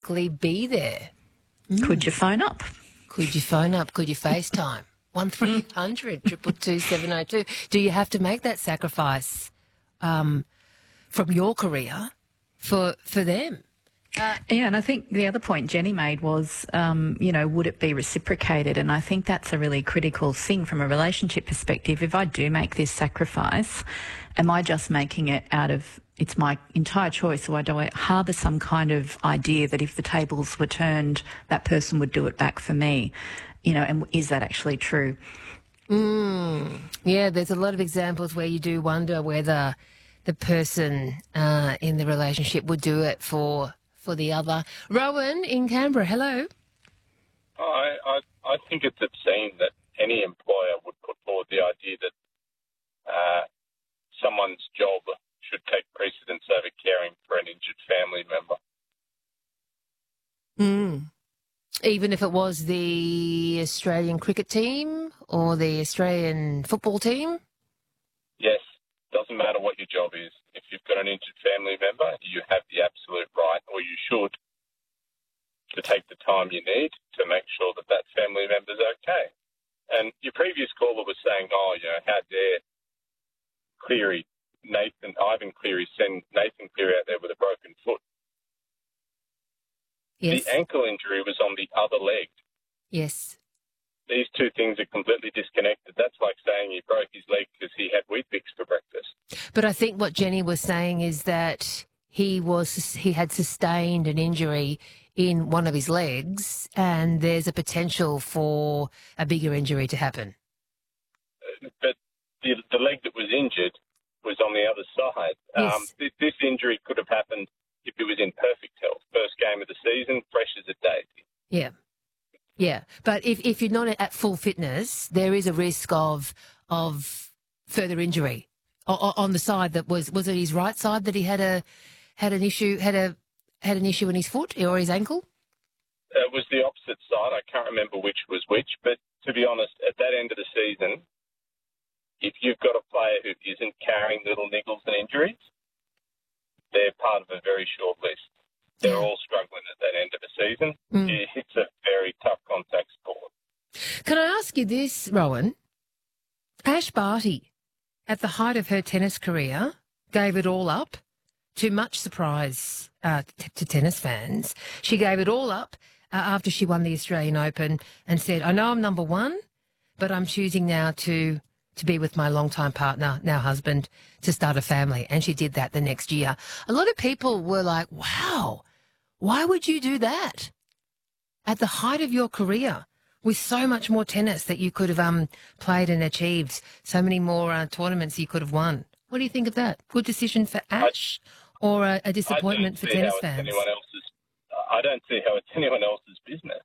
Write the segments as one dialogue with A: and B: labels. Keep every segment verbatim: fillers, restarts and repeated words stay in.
A: physically be there.
B: Could you phone up?
A: Could you phone up? Could you FaceTime? one three hundred two two two seven oh two. Do you have to make that sacrifice um, from your career for for them?
B: Uh, yeah, and I think the other point Jenny made was, um, you know, would it be reciprocated? And I think that's a really critical thing from a relationship perspective. If I do make this sacrifice, am I just making it out of, it's my entire choice, or do I harbour some kind of idea that if the tables were turned, that person would do it back for me? You know, and is that actually true?
A: Mm, yeah, there's a lot of examples where you do wonder whether the person uh, in the relationship would do it for for the other. Rowan in Canberra, hello.
C: I, I I think it's obscene that any employer would put forward the idea that uh, someone's job should take precedence over caring for an injured family member.
A: Mm. Even if it was the Australian cricket team or the Australian football team?
C: Yes, doesn't matter what your job is. If you've got an injured family member, you have the absolute right, or you should, to take the time you need to make sure that that family member's okay. And your previous caller was saying, oh, you know, how dare Cleary, Nathan, Ivan Cleary send Nathan Cleary out there with a broken foot.
A: Yes.
C: The ankle injury was on the other leg.
A: Yes.
C: These two things are completely disconnected. That's like saying he broke his leg because he had Weet-Bix for breakfast.
A: But I think what Jenny was saying is that he was he had sustained an injury in one of his legs, and there's a potential for a bigger injury to happen.
C: Uh, but the, the leg that was injured was on the other side.
A: Yes.
C: Um, th- this injury could have happened if he was in perfect health. First game of the season, fresh as a daisy.
A: Yeah. Yeah. But if, if you're not at full fitness, there is a risk of of further injury o- on the side that was was it his right side that he had a had an issue had a had an issue in his foot or his ankle?
C: It was the opposite side. I can't remember which was which, but to be honest, at that end of the season, if you've got a player who isn't carrying little niggles and injuries, they're part of a very short list. They're
A: Yeah.
C: all struggling at that end of the season.
A: Mm.
C: It's a very tough contact sport.
A: Can I ask you this, Rowan? Ash Barty, at the height of her tennis career, gave it all up, to much surprise uh, t- to tennis fans. She gave it all up uh, after she won the Australian Open and said, I know I'm number one, but I'm choosing now to to be with my longtime partner, now husband, to start a family. And she did that the next year. A lot of people were like, wow, why would you do that at the height of your career with so much more tennis that you could have um, played and achieved, so many more uh, tournaments you could have won? What do you think of that? Good decision for Ash or a, a disappointment for tennis fans?
C: Anyone else's, I don't see how it's anyone else's business.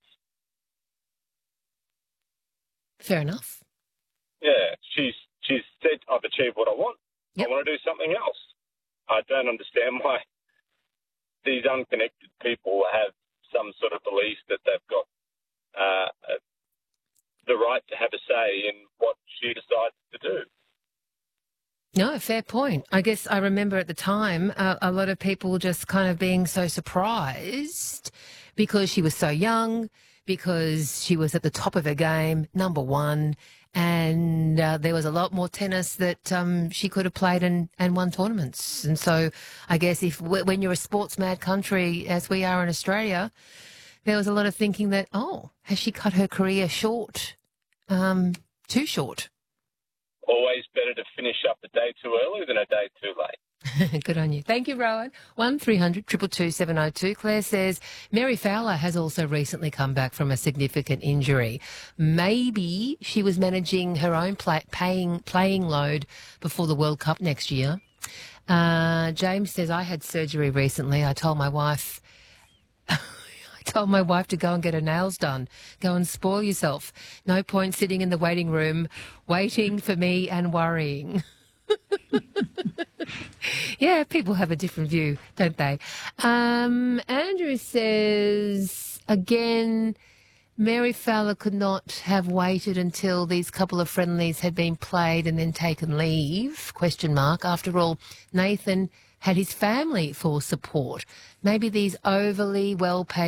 A: Fair enough.
C: Yeah, she's she's said, I've achieved what I want.
A: Yep.
C: I want to do something else. I don't understand why these unconnected people have some sort of belief that they've got uh, the right to have a say in what she decides to do.
A: No, fair point. I guess I remember at the time uh, a lot of people just kind of being so surprised because she was so young, because she was at the top of her game, number one, and uh, there was a lot more tennis that um, she could have played and, and won tournaments. And so I guess if when you're a sports-mad country, as we are in Australia, there was a lot of thinking that, oh, has she cut her career short, um, too short?
C: Always better to finish up a day too early than a day too late.
A: Good on you. Thank you, Rowan. one three hundred two two two seven oh two. Claire says, Mary Fowler has also recently come back from a significant injury. Maybe she was managing her own play, paying, playing load before the World Cup next year. Uh, James says, I had surgery recently. I told my wife... I told my wife to go and get her nails done. Go and spoil yourself. No point sitting in the waiting room waiting for me and worrying. Yeah, people have a different view, don't they? Um, Andrew says, again, Mary Fowler could not have waited until these couple of friendlies had been played and then taken leave, question mark. After all, Nathan had his family for support. Maybe these overly well-paid